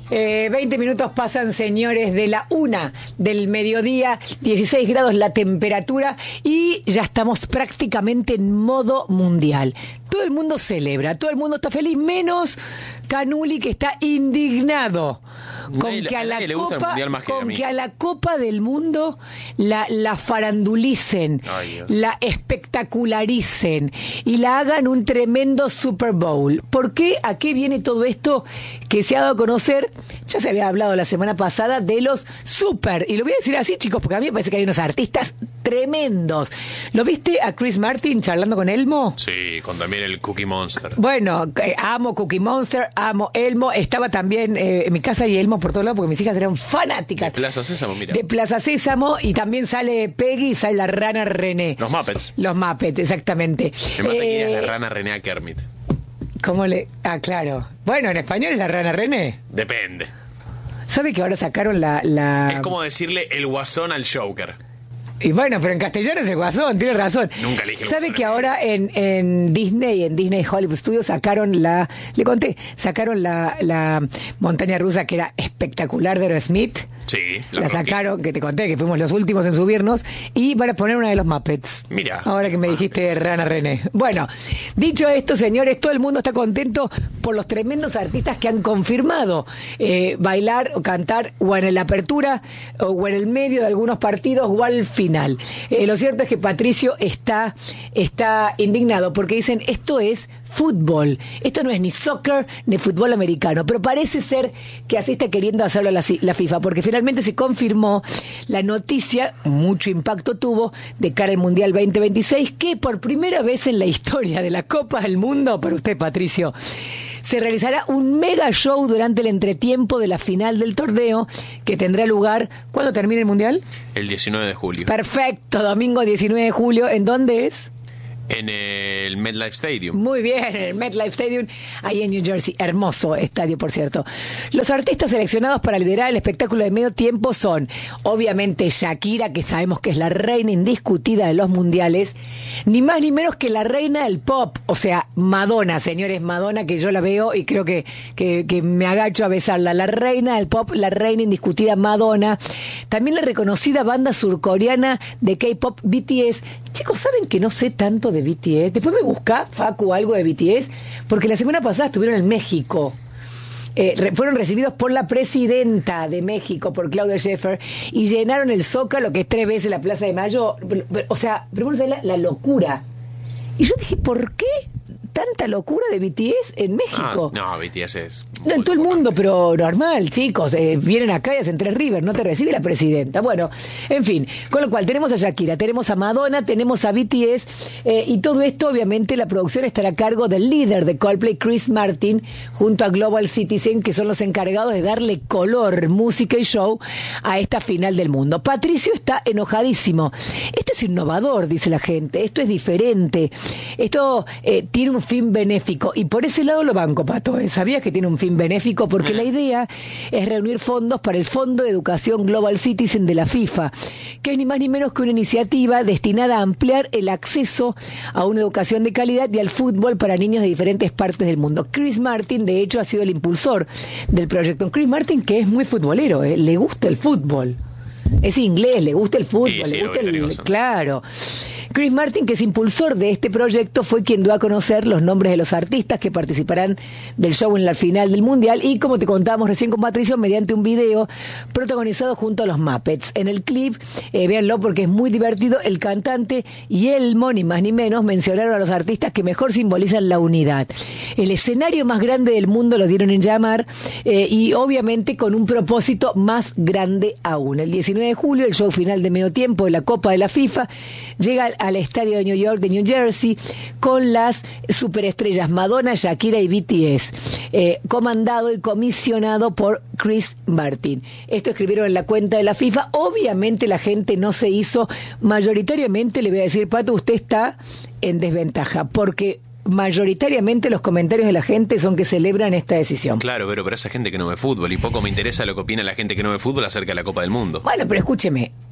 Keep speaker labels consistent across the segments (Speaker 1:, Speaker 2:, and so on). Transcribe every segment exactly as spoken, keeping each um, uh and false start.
Speaker 1: Eh, veinte minutos pasan, señores, de la una del mediodía, dieciséis grados la temperatura y ya estamos prácticamente en modo mundial. Todo el mundo celebra, todo el mundo está feliz, menos Canuli, que está indignado con
Speaker 2: nadie,
Speaker 1: que a la
Speaker 2: a
Speaker 1: copa,
Speaker 2: que
Speaker 1: con
Speaker 2: a
Speaker 1: que a la Copa del Mundo la, la farandulicen,
Speaker 2: Ay,
Speaker 1: la espectacularicen y la hagan un tremendo Super Bowl. ¿Por qué? ¿A qué viene todo esto que se ha dado a conocer? Ya se había hablado la semana pasada de los super, y lo voy a decir así, chicos, porque a mí me parece que hay unos artistas tremendos. ¿Lo viste a Chris Martin charlando con Elmo?
Speaker 2: Sí, con también el Cookie Monster.
Speaker 1: Bueno, eh, amo Cookie Monster, amo Elmo. Estaba también eh, en mi casa y Elmo por todos lados porque mis hijas eran fanáticas.
Speaker 2: De Plaza Sésamo, mira.
Speaker 1: De Plaza Sésamo, y también sale Peggy y sale la rana René.
Speaker 2: Los Muppets.
Speaker 1: Los Muppets, exactamente.
Speaker 2: Me mata que
Speaker 1: Eh,
Speaker 2: es la rana René a Kermit.
Speaker 1: ¿Cómo le...? Ah, claro. Bueno, en español es la rana René.
Speaker 2: Depende.
Speaker 1: ¿Sabe que ahora sacaron la... la...
Speaker 2: Es como decirle el guasón al Joker.
Speaker 1: Y bueno, pero en castellano es el guasón, tiene razón.
Speaker 2: Nunca le dije el
Speaker 1: ¿Sabe
Speaker 2: guasón
Speaker 1: que
Speaker 2: en
Speaker 1: ahora en, en Disney, en Disney Hollywood Studios, sacaron la... Le conté, sacaron la, la montaña rusa que era espectacular de Aerosmith.
Speaker 2: Sí,
Speaker 1: La,
Speaker 2: la
Speaker 1: sacaron, que te conté, que fuimos los últimos en subirnos, y van a poner una de los Muppets.
Speaker 2: Mira.
Speaker 1: Ahora que me
Speaker 2: Muppets.
Speaker 1: dijiste Rana René. Bueno, dicho esto, señores, todo el mundo está contento por los tremendos artistas que han confirmado eh, bailar o cantar o en la apertura o en el medio de algunos partidos o al final. Eh, lo cierto es que Patricio está, está indignado porque dicen, esto es fútbol, esto no es ni soccer ni fútbol americano, pero parece ser que así está queriendo hacerlo la, la FIFA, porque finalmente se confirmó la noticia, mucho impacto tuvo, de cara al Mundial veinte veintiséis, que por primera vez en la historia de la Copa del Mundo, para usted, Patricio, se realizará un mega show durante el entretiempo de la final del torneo, que tendrá lugar, ¿cuándo termine el Mundial?
Speaker 2: El diecinueve de julio.
Speaker 1: Perfecto, domingo diecinueve de julio, ¿en dónde es?
Speaker 2: En el MetLife Stadium.
Speaker 1: Muy bien, en el MetLife Stadium, ahí en New Jersey. Hermoso estadio, por cierto. Los artistas seleccionados para liderar el espectáculo de medio tiempo son, obviamente, Shakira, que sabemos que es la reina indiscutida de los mundiales, ni más ni menos que la reina del pop, o sea, Madonna, señores, Madonna, que yo la veo y creo que, que, que me agacho a besarla. La reina del pop, la reina indiscutida Madonna. También la reconocida banda surcoreana de K-pop B T S. Chicos, ¿saben que no sé tanto de B T S? Después me busca, Facu, algo de B T S, porque la semana pasada estuvieron en México. Eh, re, fueron recibidos por la presidenta de México, por Claudia Schiffer, y llenaron el Zócalo, que es tres veces la Plaza de Mayo. Pero, pero, o sea, pero bueno, la, la locura. Y yo dije, ¿por qué tanta locura de B T S en México?
Speaker 2: Ah, no, B T S es...
Speaker 1: No, en todo el mundo, pero normal, chicos. Eh, vienen acá y hacen tres River, no te recibe la presidenta. Bueno, en fin. Con lo cual, tenemos a Shakira, tenemos a Madonna, tenemos a B T S, eh, y todo esto, obviamente, la producción estará a cargo del líder de Coldplay, Chris Martin, junto a Global Citizen, que son los encargados de darle color, música y show a esta final del mundo. Patricio está enojadísimo. Esto es innovador, dice la gente. Esto es diferente. Esto eh, tiene un fin benéfico. Y por ese lado lo banco, Pato. ¿eh? ¿Sabías que tiene un fin benéfico? Porque la idea es reunir fondos para el Fondo de Educación Global Citizen de la FIFA, que es ni más ni menos que una iniciativa destinada a ampliar el acceso a una educación de calidad y al fútbol para niños de diferentes partes del mundo. Chris Martin, de hecho, ha sido el impulsor del proyecto. Chris Martin, que es muy futbolero, ¿eh? Le gusta el fútbol. Es inglés, le gusta el fútbol,
Speaker 2: sí, sí,
Speaker 1: le gusta
Speaker 2: el...
Speaker 1: el... Claro. Chris Martin, que es impulsor de este proyecto, fue quien dio a conocer los nombres de los artistas que participarán del show en la final del Mundial y, como te contábamos recién con Patricio, mediante un video protagonizado junto a los Muppets. En el clip, eh, véanlo porque es muy divertido, el cantante y Elmo, ni más ni menos, mencionaron a los artistas que mejor simbolizan la unidad. El escenario más grande del mundo lo dieron en llamar eh, y obviamente con un propósito más grande aún. El diecinueve de julio, el show final de medio tiempo de la Copa de la FIFA llega al estadio de New York, de New Jersey, con las superestrellas Madonna, Shakira y B T S, eh, comandado y comisionado por Chris Martin. Esto escribieron en la cuenta de la FIFA. Obviamente la gente no se hizo, mayoritariamente, le voy a decir, Pato, usted está en desventaja, porque mayoritariamente los comentarios de la gente son que celebran esta decisión.
Speaker 2: Claro, pero para esa gente que no ve fútbol, y poco me interesa lo que opina la gente que no ve fútbol acerca de la Copa del Mundo.
Speaker 1: Bueno, pero escúcheme,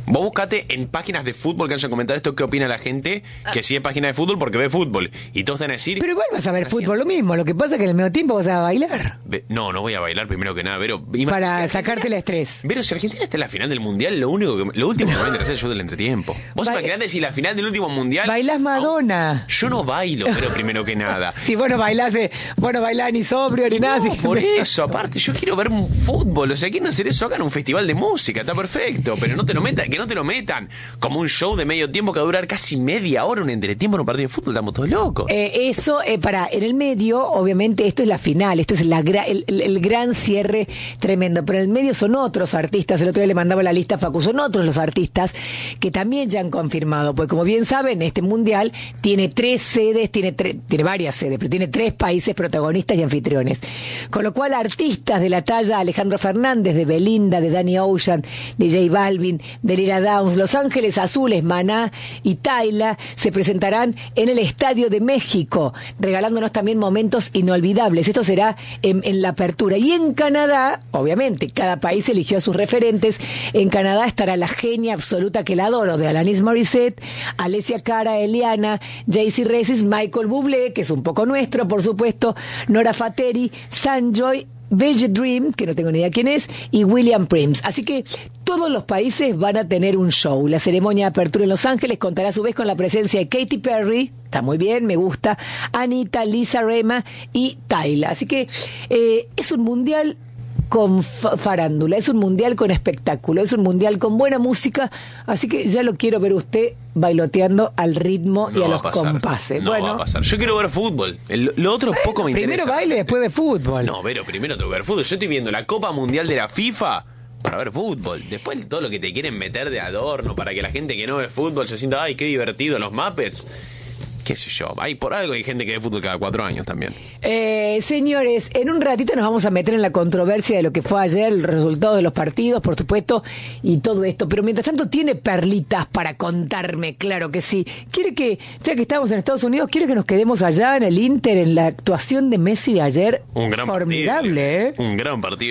Speaker 2: Vos buscate en páginas de fútbol que hayan comentado esto, qué opina la gente, que sí es página de fútbol porque ve fútbol. Y todos van a decir...
Speaker 1: Pero igual vas a ver fútbol, lo mismo. Lo que pasa es que en el medio tiempo vas a bailar.
Speaker 2: Ve- No, no voy a bailar primero que nada, pero...
Speaker 1: Para sacarte el estrés.
Speaker 2: Pero si Argentina está en la final del mundial, lo único que, lo último que me va a interesar es el show del entretiempo. Vos
Speaker 1: Ba-
Speaker 2: imaginate si la final del último mundial.
Speaker 1: Bailás Madonna.
Speaker 2: No, yo no bailo, pero primero que nada.
Speaker 1: Si vos no bailás, eh, vos no bailás ni sobrio ni nada.
Speaker 2: No,
Speaker 1: así que
Speaker 2: por
Speaker 1: me-
Speaker 2: eso, aparte, yo quiero ver un fútbol. O sea, quieren hacer eso, hagan un festival de música, está perfecto. Pero no te lo metan, que no te lo metan como un show de medio tiempo que va a durar casi media hora, un entretiempo en un partido de fútbol, estamos todos locos.
Speaker 1: Eh, eso, eh, para, en el medio, obviamente, esto es la final, esto es la gra- el, el- el gran cierre tremendo, pero en el medio son otros artistas, el otro día le mandaba la lista a Facu, son otros los artistas que también ya han confirmado, pues como bien saben, este mundial tiene tres sedes, tiene, tre- tiene varias sedes, pero tiene tres países protagonistas y anfitriones, con lo cual artistas de la talla Alejandro Fernández, de Belinda, de Danny Ocean, de J Balvin, de Lila Downs, Los Ángeles Azules, Maná y Tayla se presentarán en el Estadio de México, regalándonos también momentos inolvidables. Esto será en, en la apertura. Y en Canadá, obviamente, cada país eligió a sus referentes. En Canadá estará la genia absoluta que la adoro, de Alanis Morissette, Alessia Cara, Eliana, Jay-Z Rezis, Michael Bublé, que es un poco nuestro, por supuesto, Nora Fateri, Sanjoy, Velvet Dream, que no tengo ni idea quién es, y William Prims. Así que todos los países van a tener un show. La ceremonia de apertura en Los Ángeles contará a su vez con la presencia de Katy Perry, está muy bien, me gusta, Anita, Lisa Rema y Tayla. Así que eh, es un mundial con fa- farándula, es un mundial con espectáculo, es un mundial con buena música, así que ya lo quiero ver usted bailoteando al ritmo
Speaker 2: No
Speaker 1: y a
Speaker 2: va
Speaker 1: los
Speaker 2: a pasar,
Speaker 1: compases.
Speaker 2: No
Speaker 1: bueno,
Speaker 2: va a pasar. Yo quiero ver fútbol. El- lo otro poco me
Speaker 1: primero
Speaker 2: interesa.
Speaker 1: baile, después ve fútbol.
Speaker 2: No, pero primero tengo que ver fútbol. Yo estoy viendo la Copa Mundial de la FIFA para ver fútbol. Después todo lo que te quieren meter de adorno para que la gente que no ve fútbol se sienta, ay, qué divertido los Muppets. Qué sé yo. Hay por algo hay gente que ve fútbol cada cuatro años también.
Speaker 1: Eh, señores, en un ratito nos vamos a meter en la controversia de lo que fue ayer, el resultado de los partidos, por supuesto, y todo esto. Pero mientras tanto, tiene perlitas para contarme, claro que sí. ¿Quiere que, ya que estamos en Estados Unidos, quiere que nos quedemos allá en el Inter, en la actuación de Messi de ayer?
Speaker 2: Un gran
Speaker 1: Formidable,
Speaker 2: partido.
Speaker 1: ¿eh?
Speaker 2: Un gran partido.